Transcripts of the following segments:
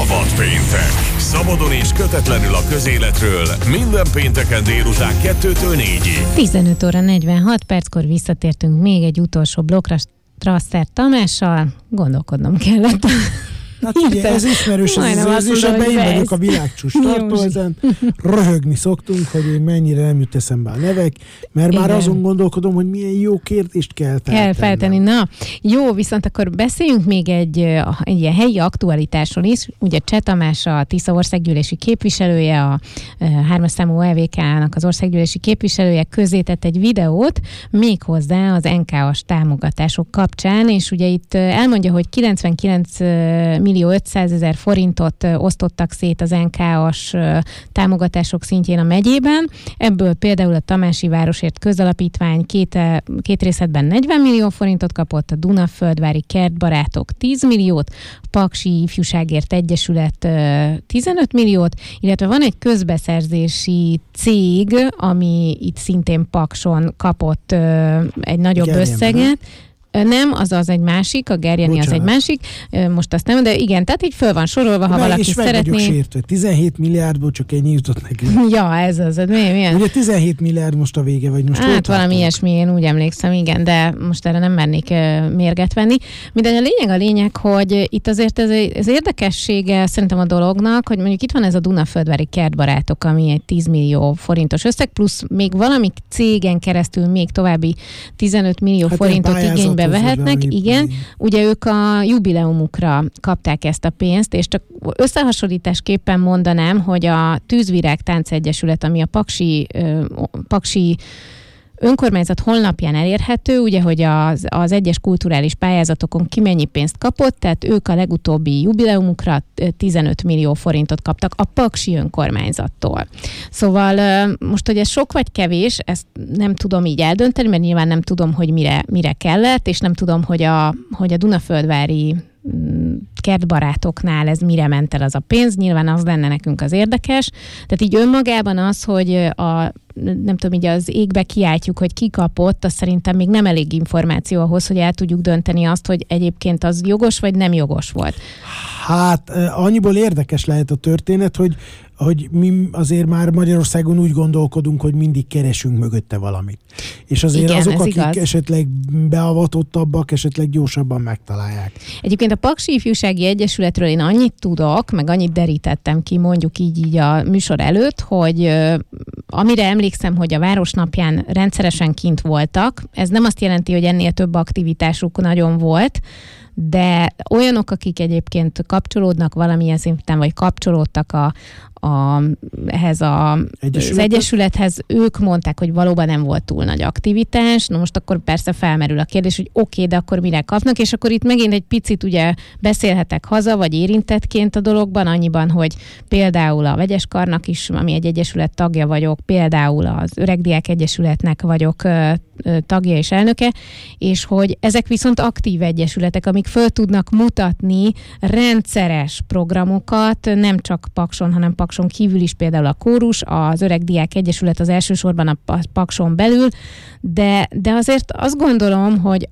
Szabad péntek. Szabadon és kötetlenül a közéletről minden pénteken délután 2-től 4-ig. 15 óra 46 perckor visszatértünk még egy utolsó blokkra Strasser Tamással. Gondolkodnom kellett. Hát ugye, ez ismerős ez az érzés, ebben én vagyok a világcsúcs tartó, ezen röhögni szoktunk, hogy én mennyire nem jut eszembe a nevek, mert igen. Már azon gondolkodom, hogy milyen jó kérdést kell feltenni. Na, jó, viszont akkor beszéljünk még egy ilyen helyi aktualitásról is. Ugye Cseh Tamás, a Tisza országgyűlési képviselője, a 3-as számú LVK-nak az országgyűlési képviselője közzétett egy videót, méghozzá az NK-as támogatások kapcsán, és ugye itt elmondja, hogy 99.500.000 forintot osztottak szét az NK-as támogatások szintjén a megyében. Ebből például a Tamási Városért Közalapítvány két részletben 40 millió forintot kapott, a Dunaföldvári Kertbarátok 10 milliót, a Paksi Ifjúságért Egyesület 15 milliót, illetve van egy közbeszerzési cég, ami itt szintén Pakson kapott egy nagyobb összeget. Nem, az egy másik, a Gerjeni az egy másik, most azt nem, de igen, tehát így föl van sorolva, ha valaki szeretné. És meg vagyok sértve, 17 milliárdból csak ennyi jutott nekünk. Ja, ez az, milyen? Ugye 17 milliárd most a vége, vagy most hát valami ilyesmi, én úgy emlékszem, igen, de most erre nem mernék mérget venni. Mindegy, a lényeg, hogy itt azért ez érdekessége szerintem a dolognak, hogy mondjuk itt van ez a Dunaföldvári Kertbarátok, ami egy 10 millió forintos összeg, plusz még valami cégen keresztül még további 15 millió forintot igénybe vehetnek, igen. Ugye ők a jubileumukra kapták ezt a pénzt, és csak összehasonlításképpen mondanám, hogy a Tűzvirág Táncegyesület, ami a Paksi önkormányzat honlapján elérhető, ugye, hogy az egyes kulturális pályázatokon ki mennyi pénzt kapott, tehát ők a legutóbbi jubileumukra 15 millió forintot kaptak a Paksi önkormányzattól. Szóval most, hogy ez sok vagy kevés, ezt nem tudom így eldönteni, mert nyilván nem tudom, hogy mire kellett, és nem tudom, hogy a Dunaföldvári kertbarátoknál ez mire ment el az a pénz, nyilván az lenne nekünk az érdekes. Tehát így önmagában az, hogy nem tudom, így az égbe kiáltjuk, hogy ki kapott, az szerintem még nem elég információ ahhoz, hogy el tudjuk dönteni azt, hogy egyébként az jogos vagy nem jogos volt. Hát annyiból érdekes lehet a történet, hogy mi azért már Magyarországon úgy gondolkodunk, hogy mindig keresünk mögötte valamit. És azért igen, azok, akik igaz. Esetleg beavatottabbak, esetleg gyorsabban megtalálják. Egyébként a Paksi Ifjúsági Egyesületről én annyit tudok, meg annyit derítettem ki mondjuk így a műsor előtt, hogy amire emlékszem, hogy a Városnapján rendszeresen kint voltak, ez nem azt jelenti, hogy ennél több aktivitásuk nagyon volt, de olyanok, akik egyébként kapcsolódnak valamilyen szinten, vagy kapcsolódtak ehhez az egyesülethez, ők mondták, hogy valóban nem volt túl nagy aktivitás. Na most akkor persze felmerül a kérdés, hogy oké, de akkor mire kapnak, és akkor itt megint egy picit ugye beszélhetek haza, vagy érintettként a dologban, annyiban, hogy például a Vegyes Karnak is, ami egy egyesület tagja vagyok, például az Öregdiák Egyesületnek vagyok tagja és elnöke, és hogy ezek viszont aktív egyesületek, amik föl tudnak mutatni rendszeres programokat, nem csak Pakson, hanem Pakson kívül is, például a Kórus, az Öregdiák Egyesület az elsősorban a Pakson belül, de azért azt gondolom, hogy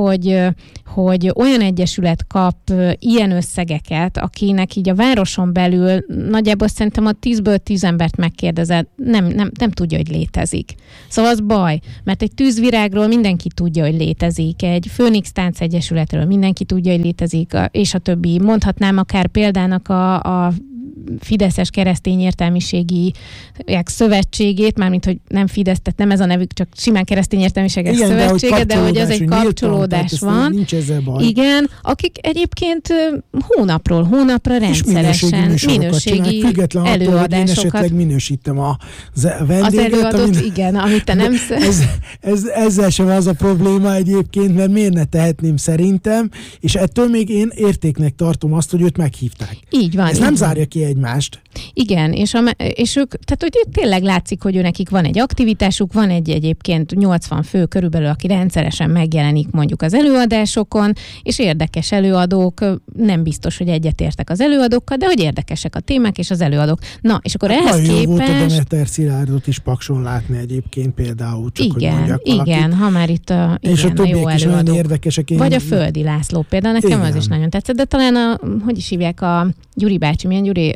hogy olyan egyesület kap ilyen összegeket, akinek így a városon belül nagyjából szerintem a 10-ből 10 embert megkérdezed, nem tudja, hogy létezik. Szóval az baj, mert egy Tűzvirágról mindenki tudja, hogy létezik, egy Főnix Táncegyesületről mindenki tudja, hogy létezik, és a többi. Mondhatnám akár példának a Fideszes Keresztény Értelmiségi Szövetségét, mármint, hogy nem Fidesz, tehát nem ez a nevük, csak simán Keresztény Értelmiségi Szövetsége, de hogy az egy kapcsolódás van. Nincs ezzel baj. Igen, akik egyébként hónapról hónapra rendszeresen minőségi előadásokat. Én esetleg minősítem a vendéget. Az előadót, igen, amit te nem... Ezzel sem az a probléma egyébként, mert miért ne tehetném szerintem, és ettől még én értéknek tartom azt, hogy őt meghívták. Így van. Ez nem zárja ki egymást. Igen, és ők, tehát hogy tényleg látszik, hogy nekik van egy aktivitásuk, van egy egyébként 80 fő körülbelül, aki rendszeresen megjelenik mondjuk az előadásokon, és érdekes előadók, nem biztos, hogy egyetértek az előadókkal, de hogy érdekesek a témák és az előadók. Na, és akkor ehhez képest... Jó volt a Demeter Szilárdot is Pakson látni egyébként például, csak igen, hogy mondjak valakit. Igen, ha már itt és a többiek is olyan érdekesek. Vagy a Földi László például, nekem igen. Az is nagyon tetszett, de talán hogy is hívják, a Gyuri bácsi, milyen Gyuri?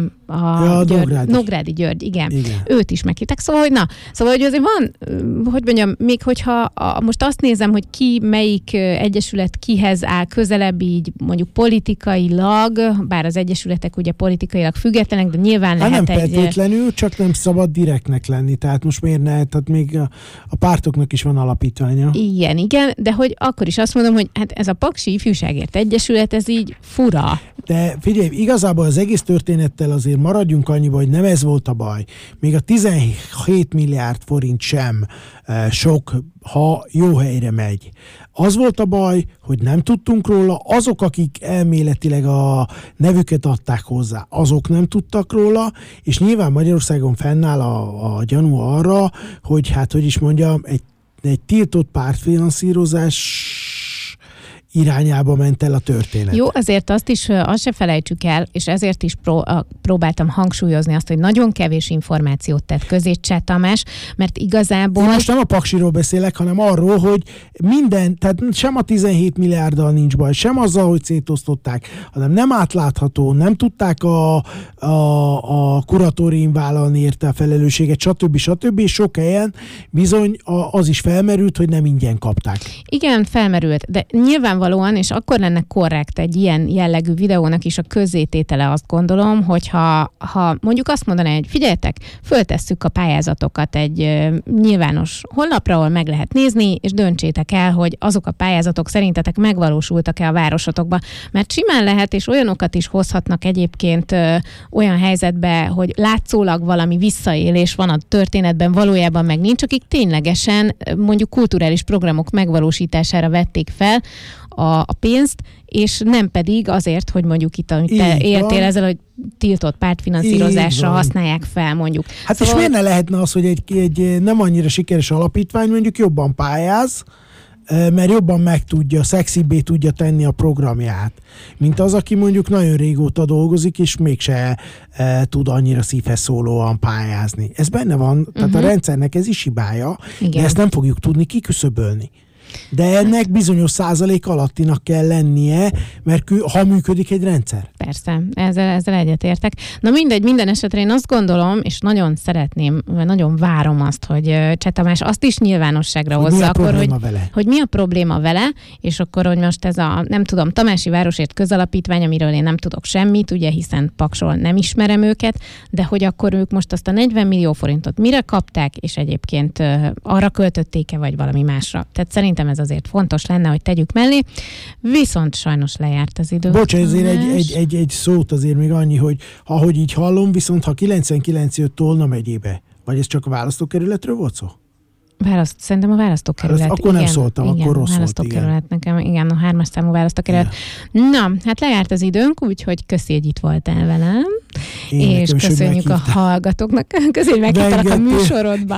Nógrádi György, igen. Őt is meghívták. Szóval, hogy azért van, hogy mondjam, még hogyha most azt nézem, hogy ki, melyik egyesület kihez áll közelebb így mondjuk politikailag, bár az egyesületek ugye politikailag függetlenek, de nyilván lehet nem feltétlenül, csak nem szabad direktnek lenni. Tehát most miért ne? Tehát még a pártoknak is van alapítványa. Igen, de hogy akkor is azt mondom, hogy hát ez a Paksi Ifjúságért Egyesület, ez így fura. De figyelj, igazából az egész történettel azért maradjunk annyiba, hogy nem ez volt a baj. Még a 17 milliárd forint sem sok, ha jó helyre megy. Az volt a baj, hogy nem tudtunk róla, azok, akik elméletileg a nevüket adták hozzá, azok nem tudtak róla, és nyilván Magyarországon fennáll a gyanú arra, hogy hát, hogy is mondjam, egy tiltott pártfinanszírozás irányába ment el a történet. Jó, azért azt se felejtsük el, és ezért is próbáltam hangsúlyozni azt, hogy nagyon kevés információt tett közé Cseh Tamás, mert igazából... Én most nem a Paksiról beszélek, hanem arról, hogy minden, tehát sem a 17 milliárddal nincs baj, sem azzal, hogy szétosztották, hanem nem átlátható, nem tudták a kuratórium vállalni érte a felelősséget, stb. És sok helyen bizony az is felmerült, hogy nem ingyen kapták. Igen, felmerült, de nyilvánvalóan, és akkor lenne korrekt egy ilyen jellegű videónak is a közzététele, azt gondolom, hogyha mondjuk azt mondaná, hogy figyeljetek, föltesszük a pályázatokat egy nyilvános honlapra, ahol meg lehet nézni, és döntsétek el, hogy azok a pályázatok szerintetek megvalósultak-e a városotokban. Mert simán lehet, és olyanokat is hozhatnak egyébként olyan helyzetbe, hogy látszólag valami visszaélés van a történetben, valójában meg nincs, akik ténylegesen mondjuk kulturális programok megvalósítására vették fel a pénzt, és nem pedig azért, hogy mondjuk itt, amit te éltél ezzel, hogy tiltott pártfinanszírozásra használják fel, mondjuk. Hát szóval... és miért ne lehetne az, hogy egy nem annyira sikeres alapítvány mondjuk jobban pályáz, mert jobban megtudja, szexibbé tudja tenni a programját, mint az, aki mondjuk nagyon régóta dolgozik, és mégse tud annyira szívhez szólóan pályázni. Ez benne van, tehát a rendszernek ez is hibája, de ezt nem fogjuk tudni kiküszöbölni. De ennek bizonyos százalék alattinak kell lennie, mert ha működik egy rendszer. Persze, ezzel egyetértek. Na mindegy, minden esetre én azt gondolom, és nagyon szeretném, nagyon várom azt, hogy Cseh Tamás azt is nyilvánosságra hozza, hogy mi a probléma vele, és akkor, hogy most ez a, nem tudom, Tamási Városért Közalapítvány, amiről én nem tudok semmit, ugye, hiszen Paksról nem ismerem őket, de hogy akkor ők most azt a 40 millió forintot mire kapták, és egyébként arra költötték-e, vagy valami másra. Tehát szerintem ez azért fontos lenne, hogy tegyük mellé, viszont sajnos lejárt az idő. Bocs, ezért egy szót azért még annyi, hogy ahogy így hallom, viszont ha 99 jött Tolna megyébe, vagy ez csak a választókerületről volt szó? Szerintem a választókerület. Akkor igen, nem szóltam, igen, akkor rossz volt, igen. Nekem, igen, a 3-as számú választókerület. Ja. Na, hát lejárt az időnk, úgyhogy köszi, hogy itt voltál velem. És köszönjük a hallgatóknak. Köszönjük, hogy meghívtalak a műsorodba.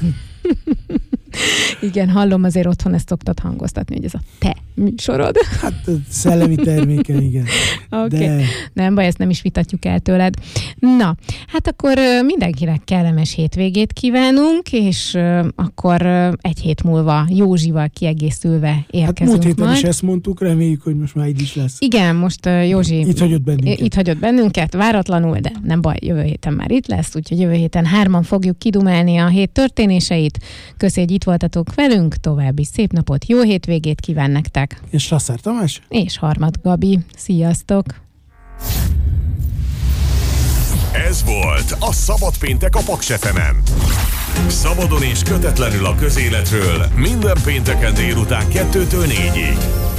Igen, hallom, azért otthon ezt szoktad hangoztatni, hogy ez a te műsorod. Hát szellemi terméken, igen. Oké. De... Nem baj, ezt nem is vitatjuk el tőled. Na, hát akkor mindenkinek kellemes hétvégét kívánunk, és akkor egy hét múlva Józsival kiegészülve érkezünk. Hát múlt héten majd. Is ezt mondtuk, reméljük, hogy most már így is lesz. Igen, most Józsi itt hagyott bennünket, váratlanul, de nem baj, jövő héten már itt lesz, úgyhogy jövő héten 3-an fogjuk kidumálni a hét történéseit. Köszönjük, hogy itt voltatok velünk, további szép napot, jó hétvégét kíván nektek. És Strasser Tamás. És Harmad Gabi. Sziasztok! Ez volt a Szabad Péntek a Paks FM-en. Szabadon és kötetlenül a közéletről minden pénteken délután 2-től 4-ig.